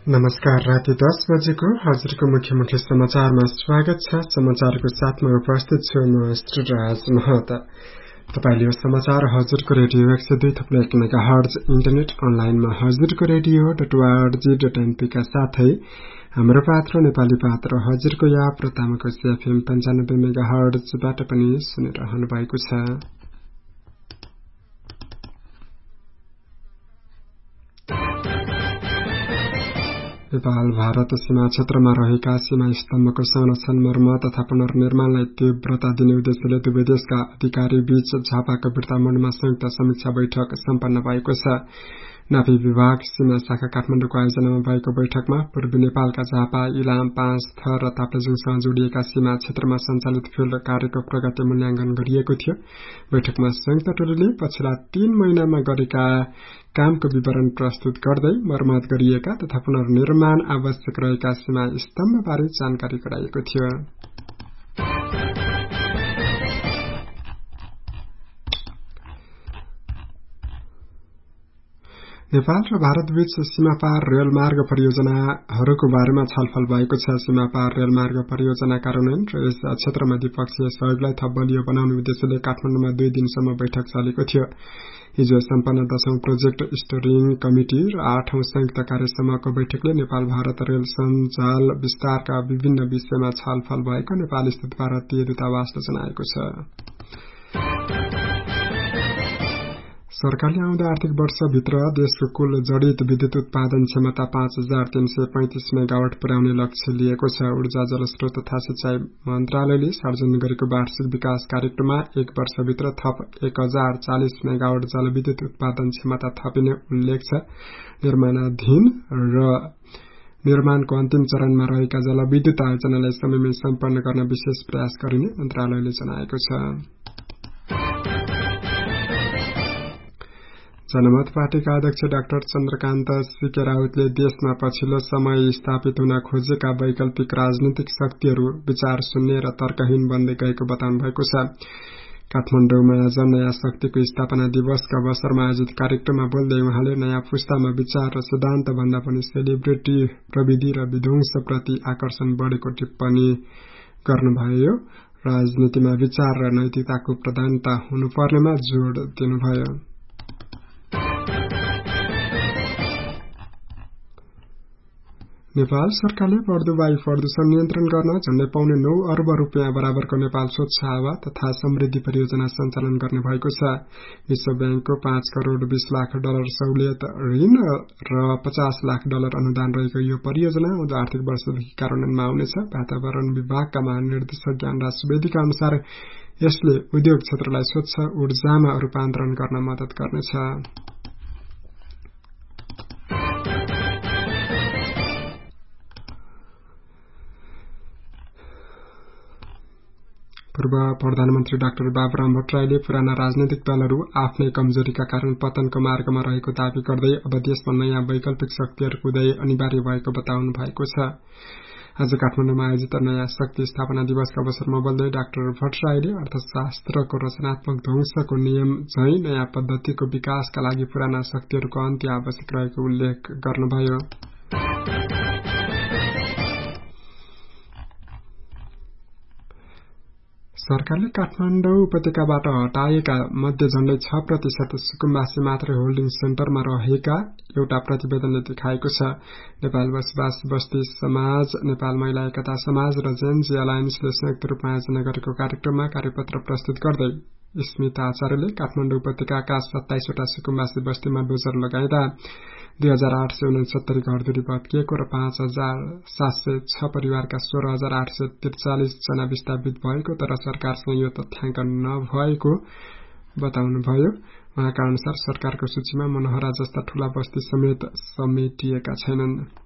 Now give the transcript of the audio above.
नमस्कार। राति 10 बजेको हजुरको मुख्य समाचारमा स्वागत छ। समाचारको साथमा उपस्थित छु म श्रीराज महत। तपाईले यो समाचार हजुरको रेडियो 102.1 मेगाहर्ज इन्टरनेट अनलाइनमा हजुरको रेडियो.org.np का साथै हाम्रो पात्र नेपाली पात्र हजुरको याप र तामाकोशी एफएम 95 मेगाहर्जबाट पनि सुनिरहनु भएको छ। नेपाल भारत सीमा क्षेत्रमा रहेका सीमा स्तम्भको संरक्षण, मर्मत तथा पुनर्निर्माणलाई तीव्रता दिने उद्देश्यले दुवै देशका अधिकारी बीच झापाको बिर्तामोडमा संयुक्त समीक्षा बैठक सम्पन्न भएको छ। नाभि विभाग सीमा शाखा काठमाडौँको आयोजनामा भएको बैठकमा पूर्वी नेपालका झापा, इलाम, पाँचथर र ताप्लेजुङसँग जोडिएका सीमा क्षेत्रमा सञ्चालित फिल्ड कार्यको प्रगति मूल्याङ्कन गरिएको थियो। बैठकमा संयुक्त टोलीले पछिल्ला 3 महिनामा गरेका कामको विवरण प्रस्तुत गर्दै मर्मत गरिएका तथा पुनर्निर्माण आवश्यक रहेका सीमा स्तम्भबारे जानकारी गराएको थियो। नेपाल र भारतबीच सीमापार रेलमार्ग परियोजनाहरूको बारेमा छलफल भएको छ। सीमापार रेलमार्ग परियोजना कार्यान्वयन र यस क्षेत्रमा द्विपक्षीय सहयोगलाई थप बलियो बनाउने उद्देश्यले काठमाडौँमा 2 दिनसम्म बैठक चलेको थियो। हिजो सम्पन्न 10औं प्रोजेक्ट स्टीयरिङ कमिटी र 8औं संयुक्त कार्यसमूहको बैठकले नेपाल भारत रेल सञ्जाल विस्तारका विभिन्न विषयमा छलफल भएको नेपाल स्थित भारतीय दूतावासले जनाएको छ। सरकारले आउँदो आर्थिक वर्षभित्र देशको कुल जडित विद्युत उत्पादन क्षमता 5335 मेगावाट पुर्याउने लक्ष्य लिएको छ। ऊर्जा, जलस्रोत तथा सिंचाई मन्त्रालयले सार्वजनिक गरेको वार्षिक विकास कार्यक्रममा 1 वर्षभित्र थप 1040 मेगावाट जलविद्युत उत्पादन क्षमता थपिने उल्लेख छ। निर्माणाधीन र निर्माणको अन्तिम चरणमा रहेका जलविद्युत आयोजनालाई समयमै सम्पन्न गर्न विशेष प्रयास गरिने मन्त्रालयले जनाएको छ। जनमत पार्टीका अध्यक्ष डाक्टर चन्द्रकान्त सीके राउतले देशमा पछिल्लो समय स्थापित हुन खोजेका वैकल्पिक राजनीतिक शक्तिहरू विचार शून्य र तर्कहीन बन्दै गएको बताउनु भएको छ। काठमाडौँमा आज नयाँ शक्तिको स्थापना दिवसका अवसरमा आयोजित कार्यक्रममा बोल्दै उहाँले नयाँ पुस्तामा विचार र सिद्धान्त भन्दा पनि सेलिब्रिटी, प्रविधि र विध्वंसप्रति आकर्षण बढेको टिप्पणी गर्नुभयो। राजनीतिमा विचार र नैतिकताको प्रधानता हुनुपर्नेमा जोड़ दिनुभयो। नेपाल सरकारले बढ्दो वायु प्रदूषण नियन्त्रण गर्न झण्डै $9 अर्ब बराबरको नेपाल स्वच्छ हावा तथा समृद्धि परियोजना सञ्चालन गर्ने भएको छ। विश्व बैंकको $5 करोड़ 20 लाख सहुलियत ऋण र $50 लाख अनुदान रहेको यो परियोजना आउँदो आर्थिक वर्षदेखि कार्यान्वयनमा आउनेछ। वातावरण विभागका महानिर्देशक ज्ञानराज सुवेदीका अनुसार यसले उद्योग क्षेत्रलाई स्वच्छ ऊर्जामा रूपान्तरण गर्न मद्दत गर्नेछ। पूर्व प्रधानमन्त्री डाक्टर बाबुराम भट्टराईले पुराना राजनैतिक दलहरू आफ्नै कमजोरीका कारण पतनको मार्गमा रहेको दावी गर्दै अब देशमा नयाँ वैकल्पिक शक्तिहरूको उदय अनिवार्य भएको बताउनु भएको छ। आज काठमाडौँमा आयोजित नयाँ शक्ति स्थापना दिवसका अवसरमा बोल्दै डाक्टर भट्टराईले अर्थशास्त्रको रचनात्मक ध्वंसको नियम झैं नयाँ पद्धतिको विकासका लागि पुराना शक्तिहरूको अन्त्य आवश्यक रहेको उल्लेख गर्नुभयो। सरकारले काठमाडौँ उपत्यकाबाट हटाएका मध्ये झण्डै 6% सुकुम्बासी मात्रै होल्डिङ सेन्टरमा रहेका एउटा प्रतिवेदनले देखाएको छ। नेपाल बसोबास बस्ती समाज, नेपाल महिला एकता समाज र जेनजी अलायन्सले संयुक्त रूपमा आयोजना गरेको कार्यक्रममा कार्यपत्र प्रस्तुत गर्दै स्मिता आचार्यले काठमाडौँ उपत्यकाका 27 वटा सुकुम्बासी बस्तीमा डोजर लगाइदा 2869 घरधुरी भत्किएको र 5706 परिवारका 16843 जना विस्थापित भएको तर सरकारसँग यो तथ्याङ्क नभएको बताउनुभयो। उहाँका अनुसार सरकारको सूचीमा मनोहरा जस्ता ठूला बस्ती समेत समेटिएका छैनन्।